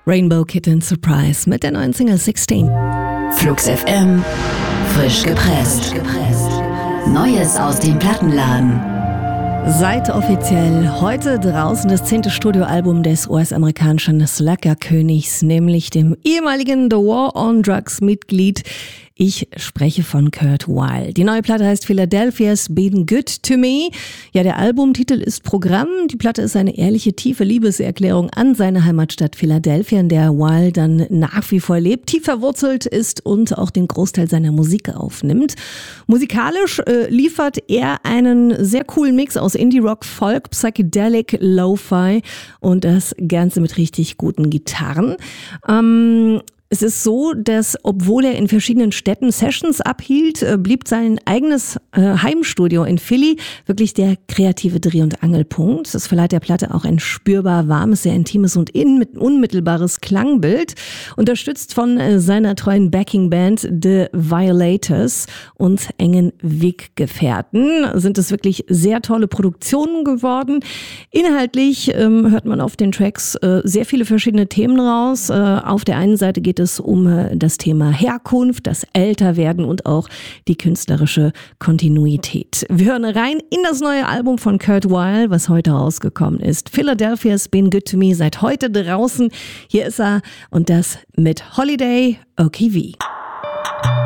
Rainbow Kitten Surprise mit der neuen Single 16. Flux FM, frisch gepresst. Neues aus dem Plattenladen. Seit offiziell heute draußen das 10. Studioalbum des US-amerikanischen Slacker-Königs, nämlich dem ehemaligen The War on Drugs-Mitglied. Ich spreche von Kurt Weill. Die neue Platte heißt Philadelphia's Been Good to Me. Ja, der Albumtitel ist Programm. Die Platte ist eine ehrliche, tiefe Liebeserklärung an seine Heimatstadt Philadelphia, in der Weill dann nach wie vor lebt, tief verwurzelt ist und auch den Großteil seiner Musik aufnimmt. Musikalisch liefert er einen sehr coolen Mix aus Indie-Rock, Folk, Psychedelic, Lo-Fi und das Ganze mit richtig guten Gitarren. Es ist so, dass obwohl er in verschiedenen Städten Sessions abhielt, blieb sein eigenes Heimstudio in Philly wirklich der kreative Dreh- und Angelpunkt. Das verleiht der Platte auch ein spürbar warmes, sehr intimes und unmittelbares Klangbild. Unterstützt von seiner treuen Backingband The Violators und engen Weggefährten sind es wirklich sehr tolle Produktionen geworden. Inhaltlich hört man auf den Tracks sehr viele verschiedene Themen raus. Auf der einen Seite geht es um das Thema Herkunft, das Älterwerden und auch die künstlerische Kontinuität. Wir hören rein in das neue Album von Kurt Weill, was heute rausgekommen ist. Philadelphia's Been Good to Me, seit heute draußen. Hier ist er und das mit Holiday OKV.